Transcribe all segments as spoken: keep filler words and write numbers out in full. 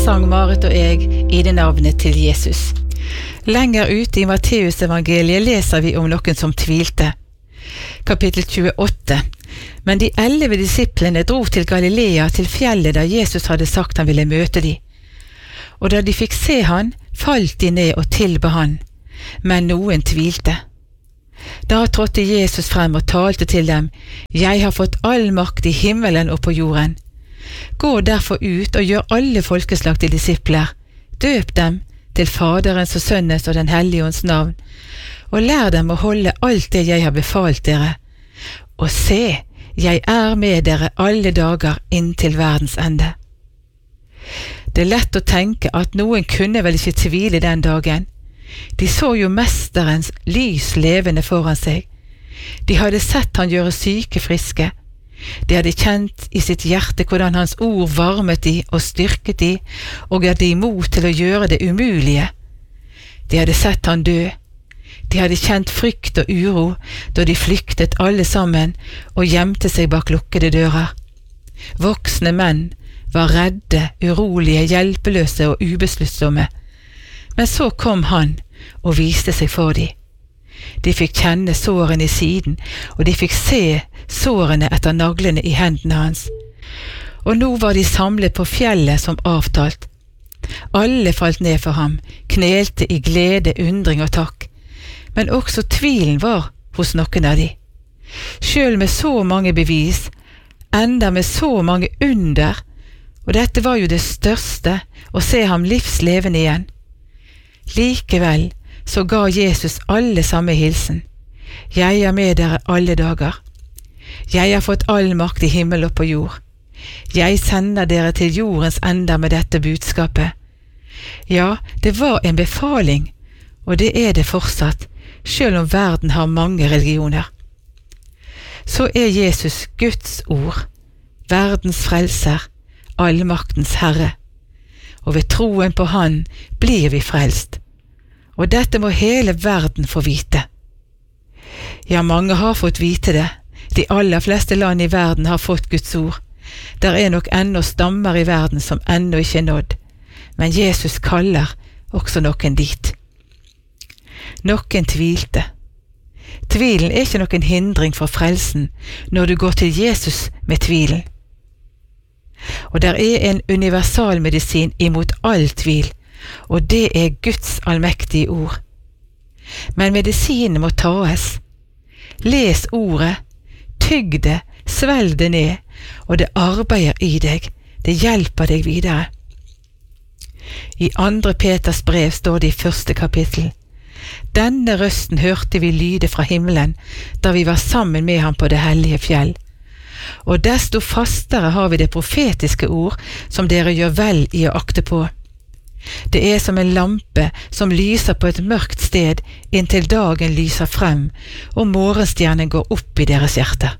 sang Marit og jeg i det navnet til Jesus. Lenger ute i Matteus evangeliet leser vi om noen som tvilte. Kapittel tjueåtte. Men de elleve disiplene dro til Galilea, til fjellet der Jesus hadde sagt han ville møte de. Og da de fikk se han, falt de ned og tilba han, men noen tvilte. Da trådte Jesus frem og talte til dem, «Jeg har fått all makt i himmelen og på jorden. Gå derfor ut og gjør alle folkeslag til disipler, døp dem til Faderens og Sønnens og den hellige ånds navn, og lær dem å holde alt det jeg har befalt dere. Og se, jeg er med dere alle dager inntil verdens ende.» Det er lett å tenke at noen kunne vel ikke tvile den dagen. De så jo mesterens lys levende foran seg. De hadde sett han gjøre syke friske. De hadde kjent i sitt hjerte hvordan hans ord varmet de og styrket de, og ga de mot til å gjøre det umulige. De hadde sett han dø. De hadde kjent frykt og uro da de flyktet alle sammen og gjemte seg bak lukkede dører. Voksne menn var redde, urolige, hjelpeløse og ubesluttsomme. Men så kom han og viste seg for de. De fikk kjenne sårene i siden, og de fikk se sårene etter naglene i hendene hans. Og nå var de samlet på fjellet som avtalt. Alle falt ned for ham, knelte i glede, undring og takk. Men også tvilen var hos noen av de. Selv med så mange bevis, enda med så mange under, og dette var jo det største, å se ham livslevende igjen. Likevel så ga Jesus alle samme hilsen. Jeg er med dere alle dager. Jeg har fått all makt i himmel og på jord. Jeg sender dere til jordens ender med dette budskapet. Ja, det var en befaling, og det er det fortsatt, selv om verden har mange religioner. Så er Jesus Guds ord, verdens frelser, allmaktens Herre. Og ved troen på han blir vi frelst. Og dette må hele verden få vite. Ja, mange har fått vite det. De aller fleste land i verden har fått Guds ord. Der er nok ennå stammer i verden som ennå ikke er nådd. Men Jesus kaller også noen dit. Noen tvilte. Tvilen er ikke noen hindring for frelsen når du går til Jesus med tvilen. Og der er en universalmedisin imot all tvil, og det er Guds allmektige ord. Men medisinen må taes. Les ordet, tygg det, svelg det ned, og det arbeider i deg, det hjelper deg videre. I andre Peters brev står det i første kapittel, «Denne røsten hørte vi lyde fra himmelen, da vi var sammen med ham på det hellige fjell. Og desto fastere har vi det profetiske ord, som dere gjør vel i å akte på. Det er som en lampe som lyser på et mørkt sted, inntil dagen lyser frem, og morgenstjernen går opp i deres hjerte.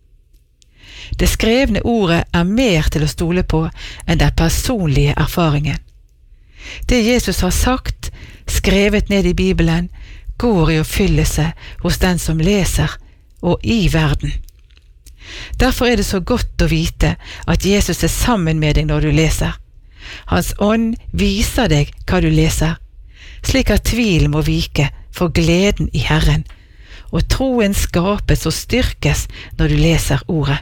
Det skrevne ordet er mer til å stole på enn den personlige erfaringen. Det Jesus har sagt, skrevet ned i Bibelen, går i oppfyllelse hos den som leser, og i verden. Derfor er det så godt å vite at Jesus er sammen med deg når du leser. Hans ånd viser deg hva du leser, slik at tvilen må vike for gleden i Herren, og troen skapes og styrkes når du leser ordet.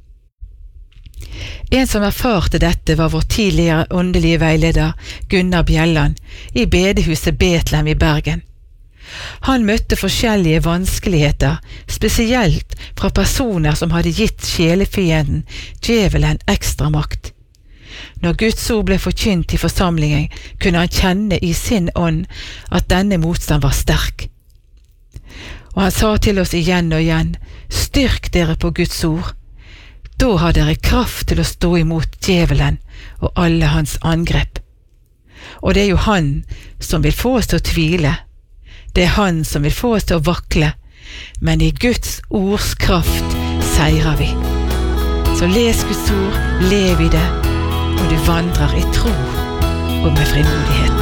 En som erfarte dette var vår tidligere åndelige veileder Gunnar Bjelland i bedehuset Betlehem i Bergen. Han møtte forskjellige vanskeligheter, spesielt fra personer som hadde gitt sjelefienden, djevelen, ekstra makt. Når Guds ord ble forkynt i forsamlingen, kunne han kjenne i sin ånd at denne motstand var sterk. Og han sa til oss igjen og igjen, styrk dere på Guds ord. Da har dere kraft til å stå imot djevelen og alle hans angrep. Og det er jo han som vil få oss til å tvile. Det er han som vil få oss til å vakle, men i Guds ords kraft seirer vi. Så les Guds ord, lev i det, og du vandrer i tro og med frimodighet.